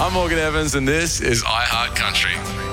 I'm Morgan Evans, and this is iHeart Country.